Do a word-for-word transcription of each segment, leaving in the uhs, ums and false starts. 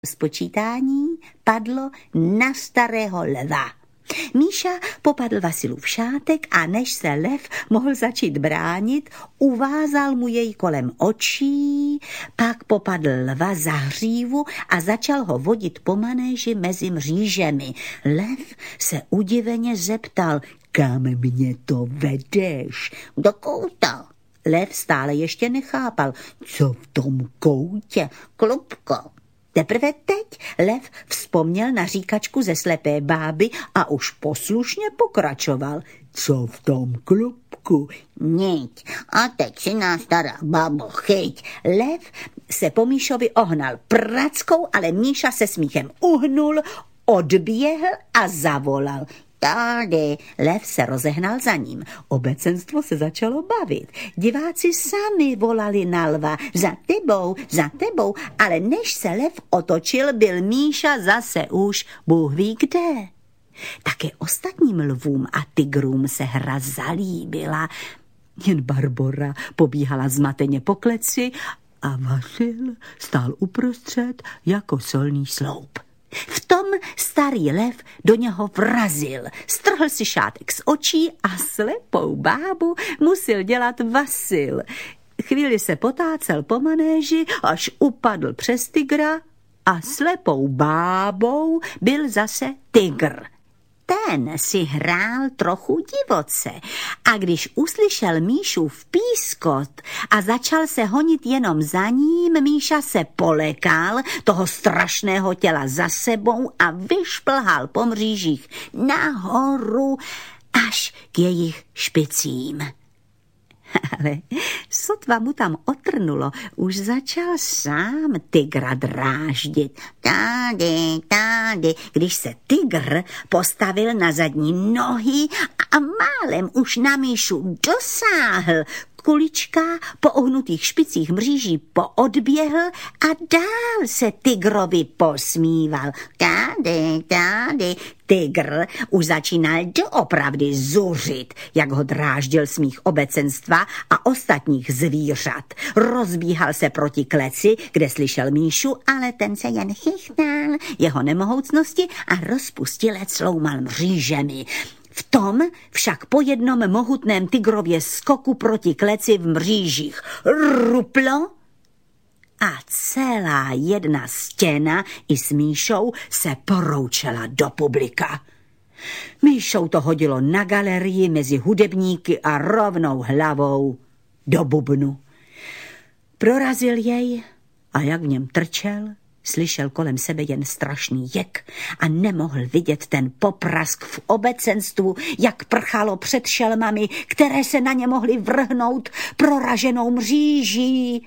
Spočítání padlo na starého lva. Míša popadl Vasilův šátek a než se lev mohl začít bránit, uvázal mu jej kolem očí, pak popadl lva za hřívu a začal ho vodit po manéži mezi mřížemi. Lev se udiveně zeptal: kam mě to vedeš? Do kouta. Lev stále ještě nechápal. Co v tom koutě? Klubko. Teprve teď lev vzpomněl na říkačku ze slepé báby a už poslušně pokračoval. Co v tom klubku? Niť. A teď si nás stará babo chyť. Lev se po Míšovi ohnal prackou, ale Míša se smíchem uhnul, odběhl a zavolal. Tady. Lev se rozehnal za ním. Obecenstvo se začalo bavit. Diváci sami volali na lva. Za tebou, za tebou. Ale než se lev otočil, byl Míša zase už Bůh ví kde. Také ostatním lvům a tigrům se hra zalíbila. Jen Barbora pobíhala zmateně po kleci a Vasil stál uprostřed jako solný sloup. V tom starý lev do něho vrazil, strhl si šátek z očí a slepou bábu musel dělat Vasil. Chvíli se potácel po manéži, až upadl přes tygra a slepou bábou byl zase tygr. Ten si hrál trochu divoce a když uslyšel Míšův pískot a začal se honit jenom za ním, Míša se polekal toho strašného těla za sebou a vyšplhal po mřížích nahoru až k jejich špicím. Ale sotva mu tam otrnulo, už začal sám tygra dráždit. Tady, tady, když se tygr postavil na zadní nohy a málem už na Míšu dosáhl, kulička po ohnutých špicích mříží poodběhl a dál se tygrovi posmíval. Tady, tady. Tygr už začínal doopravdy zuřit, jak ho dráždil smích obecenstva a ostatních zvířat. Rozbíhal se proti kleci, kde slyšel Míšu, ale ten se jen chychnal jeho nemohoucnosti a rozpustilec sloumal mřížemi. V tom však po jednom mohutném tygrově skoku proti kleci v mřížích ruplo a celá jedna stěna i s Míšou se poroučela do publika. Míšou to hodilo na galerii mezi hudebníky a rovnou hlavou do bubnu. Prorazil jej a jak v něm trčel, slyšel kolem sebe jen strašný jek a nemohl vidět ten poprask v obecenstvu, jak prchalo před šelmami, které se na ně mohly vrhnout proraženou mříží.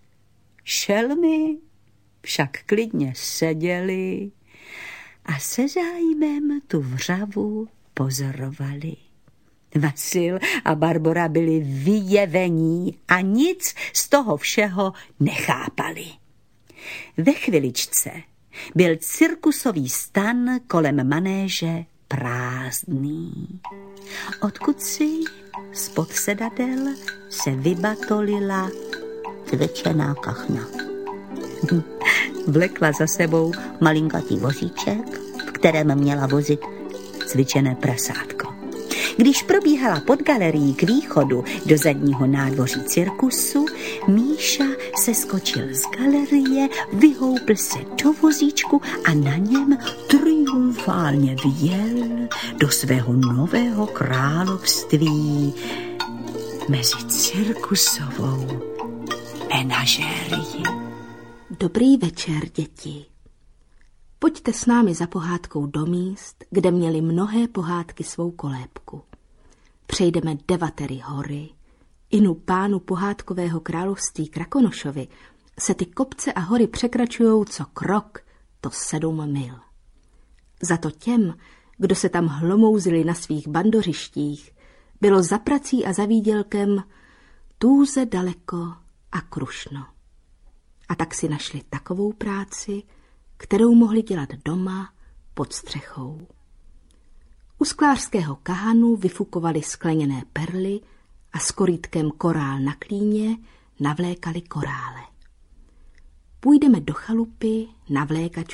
Šelmy však klidně seděli a se zájmem tu vřavu pozorovali. Vasil a Barbora byli vyjevení a nic z toho všeho nechápali. Ve chviličce byl cirkusový stan kolem manéže prázdný. Odkud si spod sedadel se vybatolila cvičená kachna. Vlekla za sebou malinkatý vozíček, v kterém měla vozit cvičené prasátko. Když probíhala pod galerií k východu do zadního nádvoří cirkusu, Míša se skočil z galerie, vyhoupl se do vozíčku a na něm triumfálně vjel do svého nového království mezi cirkusovou menažérii. Dobrý večer, děti. Pojďte s námi za pohádkou do míst, kde měly mnohé pohádky svou kolébku. Přejdeme Devatery hory, inu pánu pohádkového království Krakonošovi se ty kopce a hory překračujou co krok, to sedm mil. Za to těm, kdo se tam hlomouzili na svých bandořištích, bylo za prací a za výdělkem tůze daleko a krušno. A tak si našli takovou práci, kterou mohli dělat doma pod střechou. U sklářského kahanu vyfukovali skleněné perly a s korýtkem korál na klíně navlékali korále. půjdeme do chalupy na vlékačku